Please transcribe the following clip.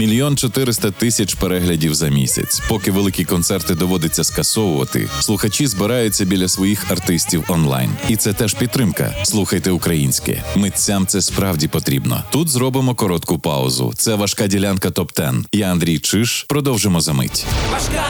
1 400 000 переглядів за місяць. Поки великі концерти доводиться скасовувати, слухачі збираються біля своїх артистів онлайн. І це теж підтримка. Слухайте українське. Митцям це справді потрібно. Тут зробимо коротку паузу. Це важка ділянка ТОП-10. Я Андрій Чиш. Продовжимо за мить. Важка